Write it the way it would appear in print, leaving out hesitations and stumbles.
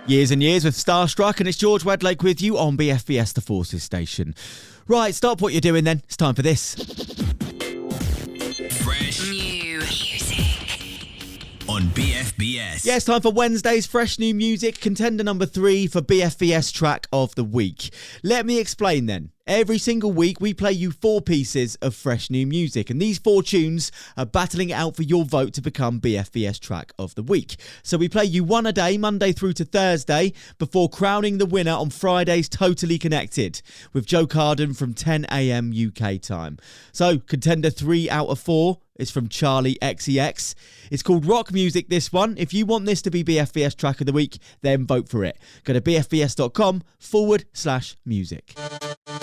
Years and years with Starstruck, and it's George Wedlake with you on BFBS, the Forces Station. Right, stop what you're doing then. It's time for this. Fresh new music on BFBS. Yeah, it's time for Wednesday's Fresh New Music, contender number 3 for BFBS Track of the Week. Let me explain then. Every single week, we play you 4 pieces of fresh new music, and these 4 tunes are battling it out for your vote to become BFBS Track of the Week. So we play you 1 a day, Monday through to Thursday, before crowning the winner on Friday's Totally Connected, with Joe Carden from 10 a.m. UK time. So, contender 3 out of 4 is from Charlie XCX. It's called Rock Music, this one. If you want this to be BFBS Track of the Week, then vote for it. Go to bfbs.com/music.